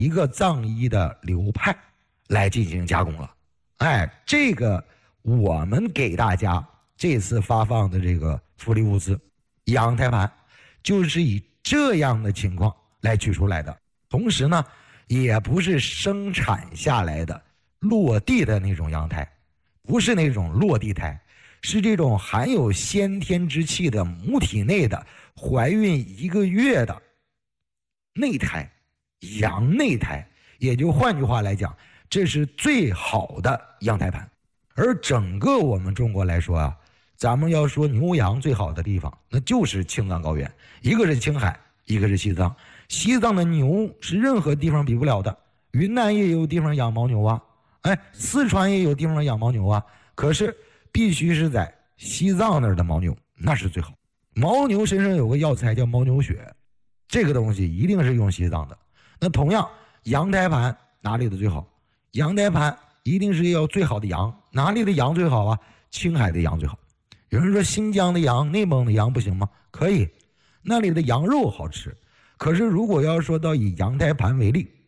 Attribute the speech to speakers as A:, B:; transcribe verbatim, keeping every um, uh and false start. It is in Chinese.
A: 一个藏医的流派来进行加工了。哎，这个我们给大家这次发放的这个福利物资羊胎盘，就是以这样的情况来取出来的。同时呢，也不是生产下来的落地的那种羊胎，不是那种落地胎，是这种含有先天之气的母体内的怀孕一个月的内胎，羊内胎。也就换句话来讲，这是最好的羊胎盘。而整个我们中国来说啊，咱们要说牛羊最好的地方，那就是青藏高原，一个是青海，一个是西藏。西藏的牛是任何地方比不了的，云南也有地方养牦牛啊，哎，四川也有地方养牦牛啊，可是必须是在西藏那儿的牦牛，那是最好。牦牛身上有个药材叫牦牛血，这个东西一定是用西藏的。那同样，羊胎盘哪里的最好？羊胎盘一定是要最好的羊，哪里的羊最好啊？青海的羊最好。有人说新疆的羊、内蒙的羊不行吗？可以，那里的羊肉好吃。可是如果要说到以羊胎盘为例，